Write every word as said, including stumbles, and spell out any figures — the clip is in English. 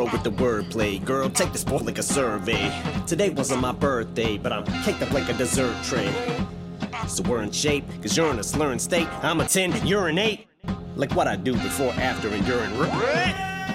thorough with the wordplay. Girl, take this boy like a survey. Today wasn't my birthday, but I'm caked up like a dessert tray. So we're in shape, cause you're in a slurring state. I'm a ten, you're an eight. Like what I do before, after, and during.